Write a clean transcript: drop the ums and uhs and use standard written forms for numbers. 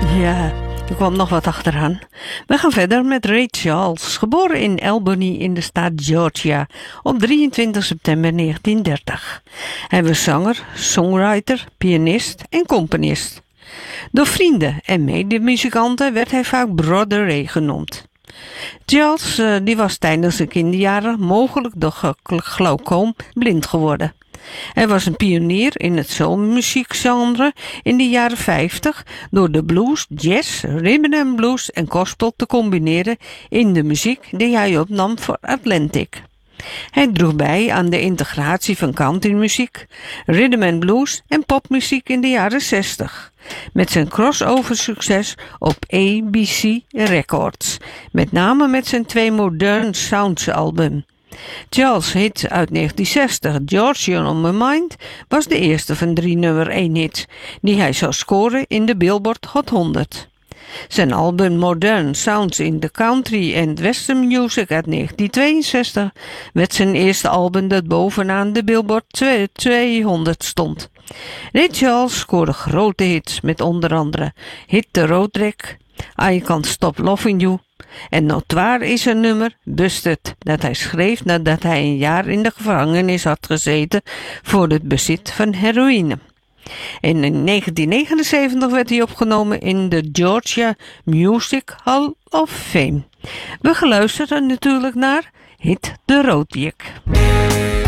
Ja, er kwam nog wat achteraan. We gaan verder met Ray Charles, geboren in Albany in de staat Georgia op 23 september 1930. Hij was zanger, songwriter, pianist en componist. Door vrienden en medemuzikanten werd hij vaak Brother Ray genoemd. Charles die was tijdens zijn kinderjaren mogelijk door glaucoom blind geworden. Hij was een pionier in het soulmuziekgenre in de jaren 50 door de blues, jazz, rhythm and blues en gospel te combineren in de muziek die hij opnam voor Atlantic. Hij droeg bij aan de integratie van countrymuziek, rhythm and blues en popmuziek in de jaren 60. Met zijn crossover succes op ABC Records, met name met zijn 2 Modern Sounds album. Charles' hit uit 1960, Georgia on My Mind, was de eerste van 3 nummer 1 hits die hij zou scoren in de Billboard Hot 100. Zijn album Modern Sounds in the Country and Western Music uit 1962 werd zijn eerste album dat bovenaan de Billboard 200 stond. Ray Charles scoorde grote hits met onder andere Hit the Road Jack, I Can't Stop Loving You en notoire is een nummer Busted dat hij schreef nadat hij een jaar in de gevangenis had gezeten voor het bezit van heroïne. En in 1979 werd hij opgenomen in de Georgia Music Hall of Fame. We geluisteren natuurlijk naar Hit the Road Jack.